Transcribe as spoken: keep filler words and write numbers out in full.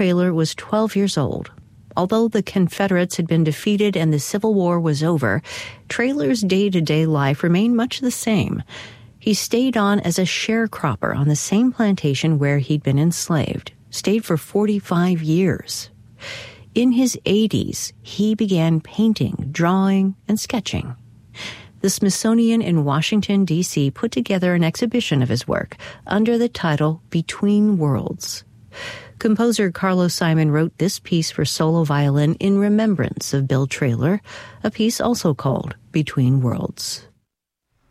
Traylor was twelve years old. Although the Confederates had been defeated and the Civil War was over, Traylor's day-to-day life remained much the same. He stayed on as a sharecropper on the same plantation where he'd been enslaved, stayed for forty-five years. In his eighties, he began painting, drawing, and sketching. The Smithsonian in Washington, D C put together an exhibition of his work under the title Between Worlds. Composer Carlos Simon wrote this piece for solo violin in remembrance of Bill Traylor, a piece also called Between Worlds.